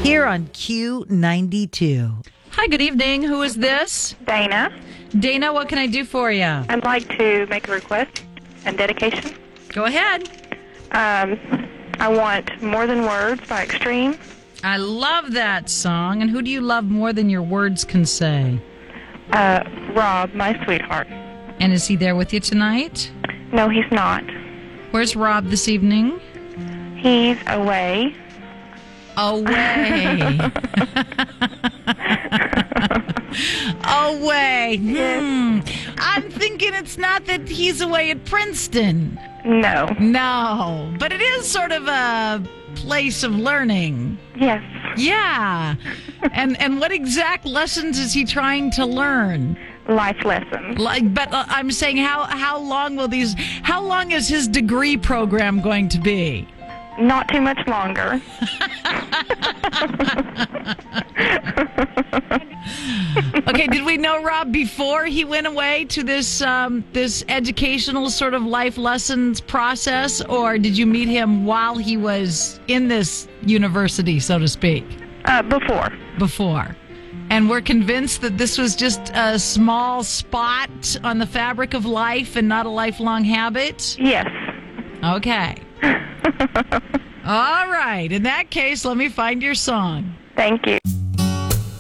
here on Q92. Hi, good evening. Who is this? Dana. Dana, what can I do for you? I'd like to make a request and dedication. Go ahead. I want More Than Words by Extreme. I love that song. And who do you love more than your words can say? Rob, my sweetheart. And is he there with you tonight? No, he's not. Where's Rob this evening? He's away. Away. Away. I'm thinking it's not that he's away at Princeton. No. No. But it is sort of a place of learning. Yes. Yeah. And what exact lessons is he trying to learn? Life lessons. But I'm saying how long is his degree program going to be? Not too much longer. Okay, did we know Rob before he went away to this this educational sort of life lessons process, or did you meet him while he was in this university, so to speak? Before. Before. And we're convinced that this was just a small spot on the fabric of life and not a lifelong habit? Yes. Okay. All right. In that case, let me find your song. Thank you.